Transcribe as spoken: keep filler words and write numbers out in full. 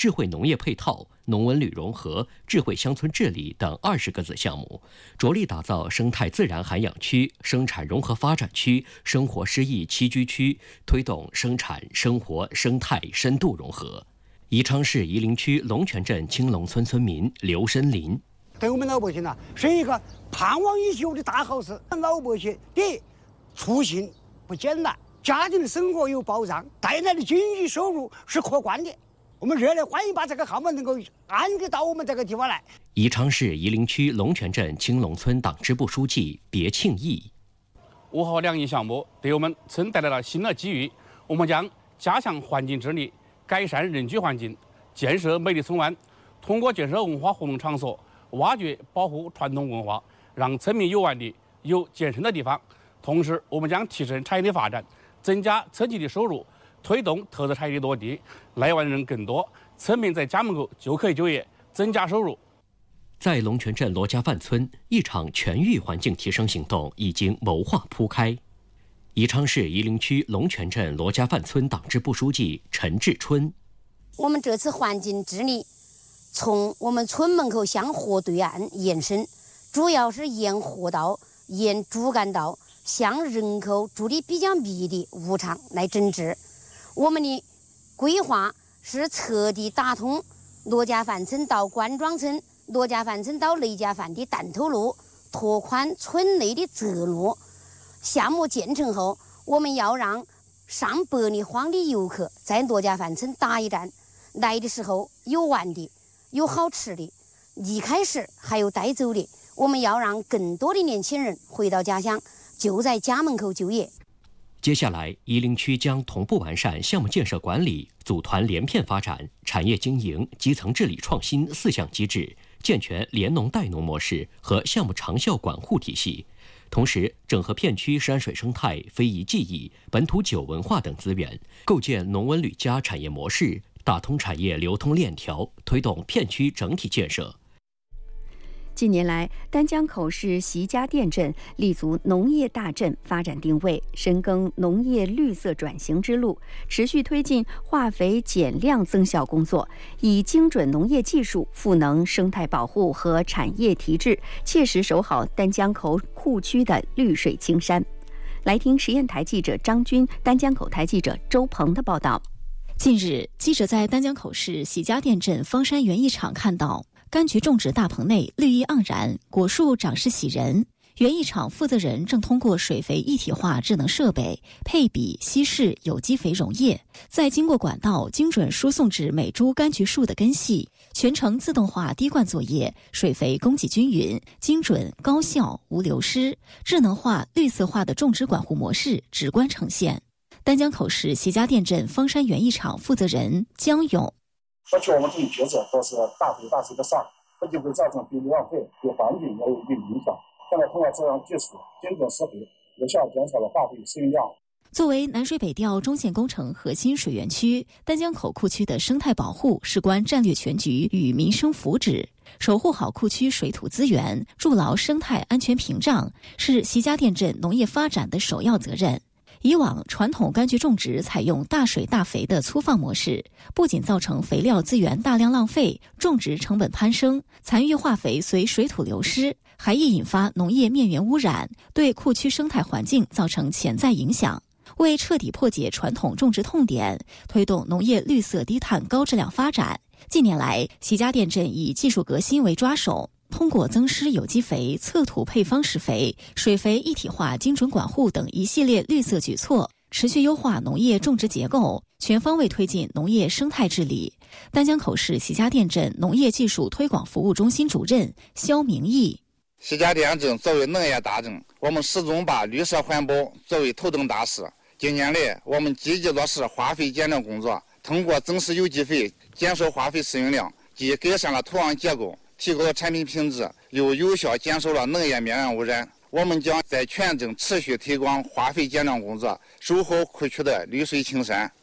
智慧农业配套、农文旅融合、智慧乡村治理等二十个子项目，着力打造生态自然涵养区、生产融合发展区、生活诗意栖居区，推动生产、生活、生态深度融合。宜昌市夷陵区龙泉镇青龙村村民刘申林： 对我们老百姓呢，是一个盼望已久的大好事。老百姓的出行不艰难，家庭的生活有保障，带来的经济收入是可观的。我们热烈欢迎把这个项目能够安置到我们这个地方来。 宜昌市夷陵区龙泉镇青龙村党支部书记别庆义： 五号两亿项目对我们村带来了新的机遇，我们将加强环境治理，改善人居环境，建设美丽村湾。通过建设文化活动场所，挖掘保护传统文化，让村民有玩的、有健身的地方。同时，我们将提升产业的发展，增加村级的收入，推动特色产业的落地，来玩的人更多，村民在家门口就可以就业，增加收入。 在龙泉镇罗家范村，一场全域环境提升行动已经谋划铺开。宜昌市夷陵区龙泉镇罗家范村党支部书记陈志春： 我们这次环境治理从我们村门口向河对岸延伸，主要是沿河道、沿主干道向人口住的比较密的物场来整治。我们的规划是彻底打通罗家范村到关庄村、罗家范村到雷家范的弹头路，拓宽村内的侧路。项目建成后，我们要让上百里荒的游客在罗家范村打一站，来的时候有玩的，有好吃的，一开始还有带走的。我们要让更多的年轻人回到家乡，就在家门口就业。 接下来，夷陵区将同步完善项目建设管理、组团联片发展、产业经营、基层治理创新四项机制，健全联农带农模式和项目长效管护体系。同时，整合片区山水生态、非遗技艺、本土酒文化等资源，构建农文旅加产业模式，打通产业流通链条，推动片区整体建设。 近年来，丹江口市习家店镇立足农业大镇发展定位，深耕农业绿色转型之路，持续推进化肥减量增效工作，以精准农业技术赋能生态保护和产业提质，切实守好丹江口库区的绿水青山。来听实验台记者张军、丹江口台记者周鹏的报道。 近日，记者在丹江口市习家店镇方山园艺场看到，柑橘种植大棚内绿意盎然，果树长势喜人。园艺场负责人正通过水肥一体化智能设备配比稀释有机肥溶液，再经过管道精准输送至每株柑橘树的根系，全程自动化滴灌作业，水肥供给均匀、精准、高效、无流失，智能化、绿色化的种植管护模式直观呈现。丹江口市习家店镇方山园艺场负责人江勇： 而且我们这种决策都是大肥大水的上，不仅会造成肥料浪费，对环境也有一定影响。现在通过这样技术，精准施肥，有效减少了化肥使用量。 作为南水北调中线工程核心水源区，丹江口库区的生态保护事关战略全局与民生福祉。守护好库区水土资源，筑牢生态安全屏障，是习家店镇农业发展的首要责任。以往传统柑橘种植采用大水大肥的粗放模式，不仅造成肥料资源大量浪费，种植成本攀升，残余化肥随水土流失，还易引发农业面源污染，对库区生态环境造成潜在影响。为彻底破解传统种植痛点，推动农业绿色低碳高质量发展，近年来，习家店镇以技术革新为抓手，通过增施有机肥、测土配方施肥、水肥一体化精准管护等一系列绿色举措，持续优化农业种植结构，全方位推进农业生态治理。丹江口市习家店镇农业技术推广服务中心主任肖明义： 习家店镇作为农业大镇，我们始终把绿色环保作为头等大事。近年来，我们积极落实化肥减量工作，通过增施有机肥，减少化肥使用量，既改善了土壤结构，提高了产品品质，又有效减少了农业面源污染。我们将在全镇持续推广化肥减量工作，守好库区的绿水青山。